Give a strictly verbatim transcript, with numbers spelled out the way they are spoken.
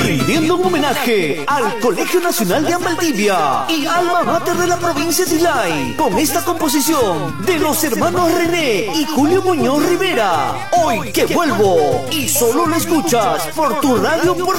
rindiendo un homenaje al Colegio Nacional de Valdivia y alma mater de la provincia de Islay, con esta composición de los hermanos René y Julio Muñoz Rivera. Hoy que vuelvo, y solo lo escuchas por tu radio por